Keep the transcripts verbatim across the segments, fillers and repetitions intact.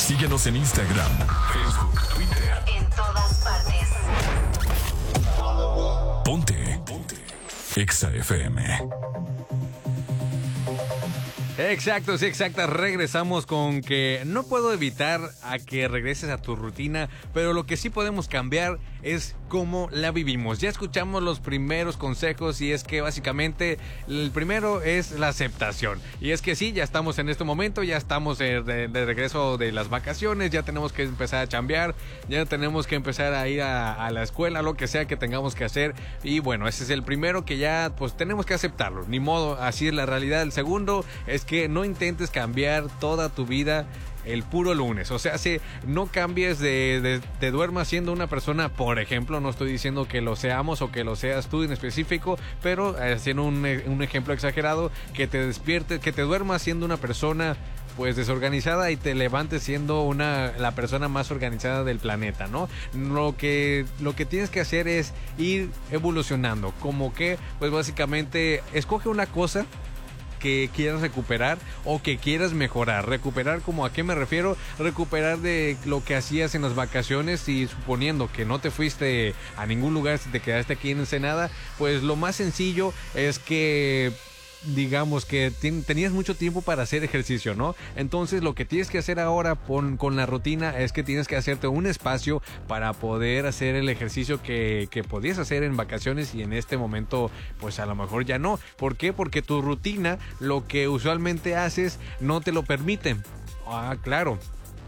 Síguenos en Instagram, Facebook, Twitter. En todas partes. Ponte. Ponte. Exa F M. Exacto, sí, exacta. Regresamos con que no puedo evitar a que regreses a tu rutina, pero lo que sí podemos cambiar es cómo la vivimos. Ya escuchamos los primeros consejos y es que básicamente el primero es la aceptación. Y es que sí, ya estamos en este momento, ya estamos de, de, de regreso de las vacaciones, ya tenemos que empezar a chambear, ya tenemos que empezar a ir a, a la escuela, lo que sea que tengamos que hacer. Y bueno, ese es el primero que ya pues tenemos que aceptarlo. Ni modo, así es la realidad. El segundo es que no intentes cambiar toda tu vida el puro lunes. O sea, si no cambies de, de, te duermas siendo una persona, por ejemplo, no estoy diciendo que lo seamos o que lo seas tú en específico, pero haciendo un, un ejemplo exagerado, que te despiertes, que te duermas siendo una persona pues desorganizada y te levantes siendo una la persona más organizada del planeta, ¿no? Lo que lo que tienes que hacer es ir evolucionando, como que pues básicamente escoge una cosa que quieras recuperar o que quieras mejorar. Recuperar, ¿como a qué me refiero? Recuperar de lo que hacías en las vacaciones, y suponiendo que no te fuiste a ningún lugar, si te quedaste aquí en Ensenada, pues lo más sencillo es que digamos que ten, tenías mucho tiempo para hacer ejercicio, ¿no? Entonces lo que tienes que hacer ahora con, con la rutina es que tienes que hacerte un espacio para poder hacer el ejercicio que, que podías hacer en vacaciones y en este momento pues a lo mejor ya no. ¿Por qué? Porque tu rutina, lo que usualmente haces, no te lo permite. Ah, claro.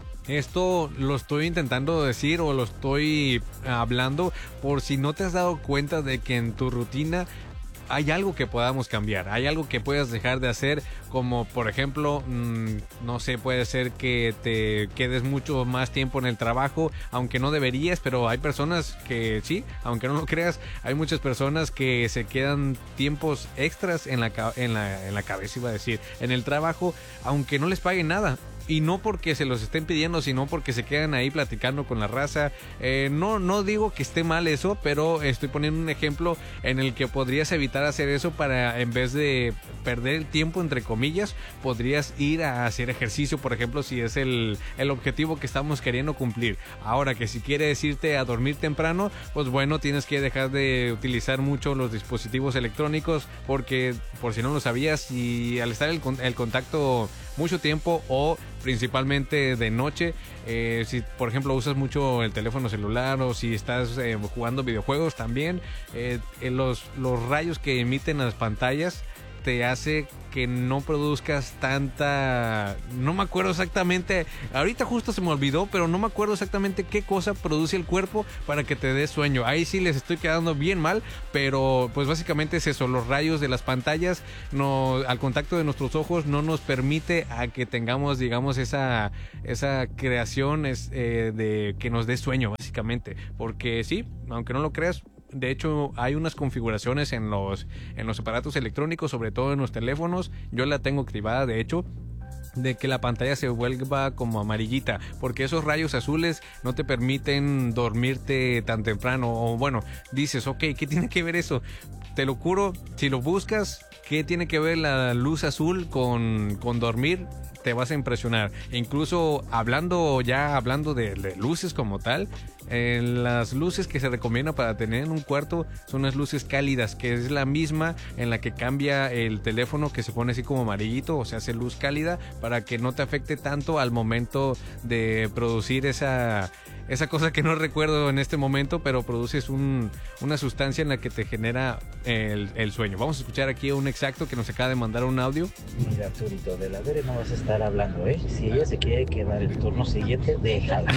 Esto lo estoy intentando decir o lo estoy hablando por si no te has dado cuenta de que en tu rutina hay algo que podamos cambiar, hay algo que puedas dejar de hacer, como por ejemplo, mmm, no sé, puede ser que te quedes mucho más tiempo en el trabajo, aunque no deberías, pero hay personas que sí, aunque no lo creas, hay muchas personas que se quedan tiempos extras en la, en la, en la cabeza, iba a decir, en el trabajo, aunque no les paguen nada. Y no porque se los estén pidiendo, sino porque se quedan ahí platicando con la raza. Eh, no, no digo que esté mal eso, pero estoy poniendo un ejemplo en el que podrías evitar hacer eso para, en vez de perder el tiempo, entre comillas, podrías ir a hacer ejercicio, por ejemplo, si es el, el objetivo que estamos queriendo cumplir. Ahora, que si quieres irte a dormir temprano, pues bueno, tienes que dejar de utilizar mucho los dispositivos electrónicos, porque, por si no lo sabías, y al estar el, el contacto mucho tiempo o principalmente de noche, eh, si por ejemplo usas mucho el teléfono celular o si estás eh, jugando videojuegos también, eh, los, los rayos que emiten las pantallas te hace que no produzcas tanta... No me acuerdo exactamente, ahorita justo se me olvidó, pero no me acuerdo exactamente qué cosa produce el cuerpo para que te dé sueño. Ahí sí les estoy quedando bien mal, pero pues básicamente es eso, los rayos de las pantallas no, al contacto de nuestros ojos no nos permite a que tengamos, digamos, esa, esa creación es, eh, de que nos dé sueño, básicamente. Porque sí, aunque no lo creas, de hecho hay unas configuraciones en los en los aparatos electrónicos, sobre todo en los teléfonos, yo la tengo activada de hecho, de que la pantalla se vuelva como amarillita, porque esos rayos azules no te permiten dormirte tan temprano. O bueno, dices, ok, ¿qué tiene que ver eso? Te lo juro, si lo buscas, ¿qué tiene que ver la luz azul con, con dormir? Te vas a impresionar. Incluso hablando ya hablando de, de luces como tal, eh, las luces que se recomiendan para tener en un cuarto son las luces cálidas, que es la misma en la que cambia el teléfono, que se pone así como amarillito, o sea, hace luz cálida para que no te afecte tanto al momento de producir esa esa cosa que no recuerdo en este momento, pero produces un, una sustancia en la que te genera el, el sueño. Vamos a escuchar aquí a un exacto que nos acaba de mandar un audio. Mira, Arturito, de la Dere no vas a estar hablando, ¿eh? Si ella se quiere quedar el turno siguiente, déjala.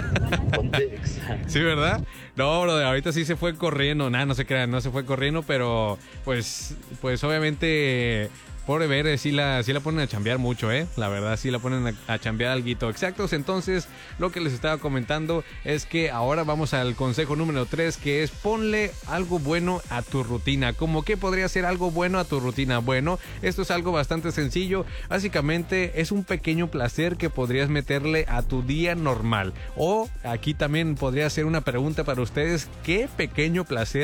Ponte examen. Sí, ¿verdad? No, bro, ahorita sí se fue corriendo. Nada, no se crean, no se fue corriendo, pero pues, pues obviamente... Pobre Bere, sí la, sí la ponen a chambear mucho, ¿eh? La verdad, sí la ponen a, a chambear alguito. Exactos, entonces, lo que les estaba comentando es que ahora vamos al consejo número tres, que es ponle algo bueno a tu rutina. ¿Cómo qué podría ser algo bueno a tu rutina? Bueno, esto es algo bastante sencillo. Básicamente, es un pequeño placer que podrías meterle a tu día normal. O, aquí también podría ser una pregunta para ustedes, ¿qué pequeño placer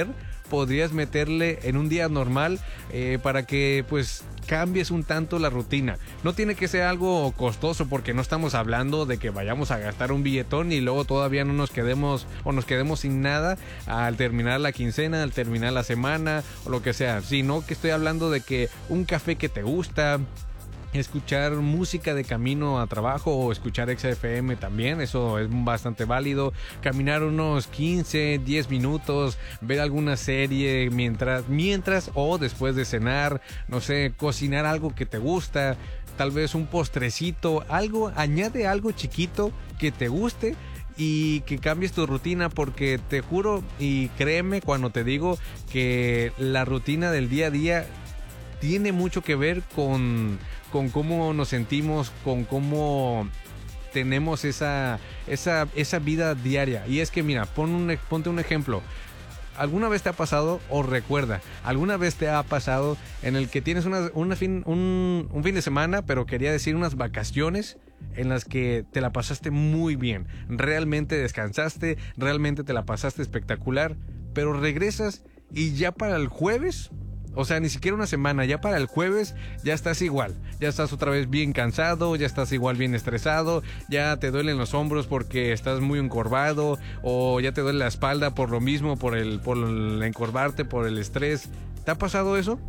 podrías meterle en un día normal eh, para que pues cambies un tanto la rutina. No tiene que ser algo costoso porque no estamos hablando de que vayamos a gastar un billetón y luego todavía no nos quedemos o nos quedemos sin nada al terminar la quincena, al terminar la semana o lo que sea, sino que estoy hablando de que un café que te gusta, escuchar música de camino a trabajo o escuchar Exa F M también, eso es bastante válido. Caminar unos quince, diez minutos, ver alguna serie mientras, mientras o después de cenar, no sé, cocinar algo que te gusta, tal vez un postrecito, algo, añade algo chiquito que te guste y que cambies tu rutina, porque te juro y créeme cuando te digo que la rutina del día a día tiene mucho que ver con, con cómo nos sentimos, con cómo tenemos esa, esa, esa vida diaria. Y es que mira, pon un, ponte un ejemplo. ¿Alguna vez te ha pasado, o recuerda, alguna vez te ha pasado en el que tienes una, una fin, un, un fin de semana, pero quería decir unas vacaciones en las que te la pasaste muy bien, realmente descansaste, realmente te la pasaste espectacular, pero regresas y ya para el jueves, o sea, ni siquiera una semana, ya para el jueves ya estás igual, ya estás otra vez bien cansado, ya estás igual bien estresado, ya te duelen los hombros porque estás muy encorvado, o ya te duele la espalda por lo mismo, por el, por el encorvarte, por el estrés. ¿Te ha pasado eso?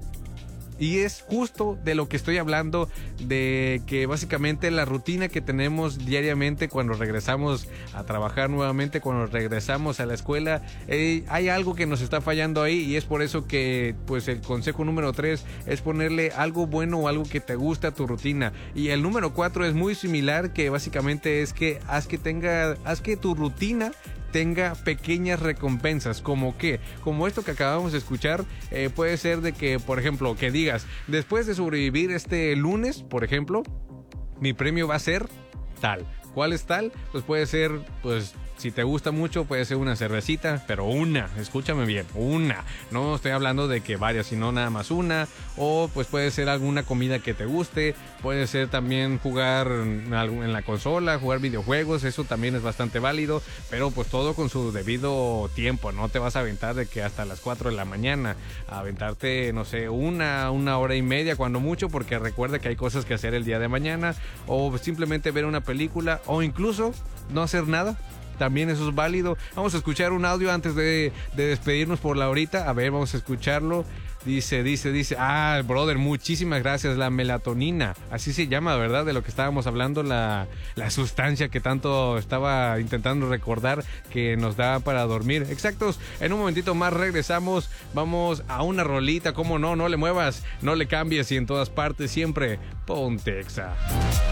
Y es justo de lo que estoy hablando, de que básicamente la rutina que tenemos diariamente cuando regresamos a trabajar nuevamente, cuando regresamos a la escuela, eh, hay algo que nos está fallando ahí, y es por eso que pues el consejo número tres es ponerle algo bueno o algo que te gusta a tu rutina. Y el número cuatro es muy similar, que básicamente es que haz que tenga, haz que tu rutina tenga pequeñas recompensas, como que, como esto que acabamos de escuchar, eh, puede ser de que, por ejemplo, que digas, después de sobrevivir este lunes, por ejemplo, mi premio va a ser tal. ¿Cuál es tal? Pues puede ser, pues, si te gusta mucho, puede ser una cervecita, pero una, escúchame bien, una. No estoy hablando de que varias, sino nada más una. O pues puede ser alguna comida que te guste. Puede ser también jugar en la consola, jugar videojuegos. Eso también es bastante válido. Pero pues todo con su debido tiempo. No te vas a aventar de que hasta las cuatro de la mañana. A aventarte, no sé, una, una hora y media cuando mucho. Porque recuerda que hay cosas que hacer el día de mañana. O simplemente ver una película. O incluso no hacer nada. También eso es válido. Vamos a escuchar un audio antes de, de despedirnos por la horita. A ver, vamos a escucharlo. Dice, dice, dice. Ah, brother, muchísimas gracias. La melatonina. Así se llama, ¿verdad? De lo que estábamos hablando. La, la sustancia que tanto estaba intentando recordar que nos da para dormir. Exactos. En un momentito más regresamos. Vamos a una rolita. ¿Cómo no? No le muevas. No le cambies. Y en todas partes siempre ponte Exa.